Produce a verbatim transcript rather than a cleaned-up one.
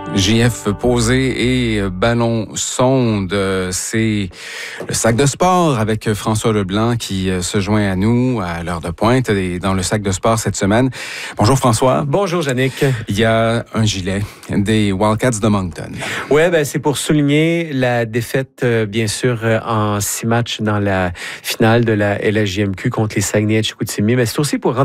J F posé et ballon sonde, c'est le sac de sport avec François Leblanc qui se joint à nous à l'heure de pointe et dans le sac de sport cette semaine. Bonjour François. Bonjour Yannick. Il y a un gilet des Wildcats de Moncton. Oui, ben, c'est pour souligner la défaite, euh, bien sûr, euh, en six matchs dans la finale de la L H J M Q contre les Saguenay de Chicoutimi, mais c'est aussi pour rendre